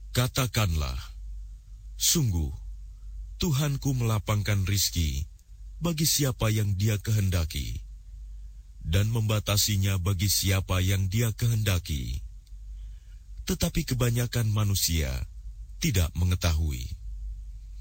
Katakanlah, sungguh, Tuhanku melapangkan rizki bagi siapa yang Dia kehendaki, dan membatasinya bagi siapa yang Dia kehendaki. Tetapi kebanyakan manusia tidak mengetahui.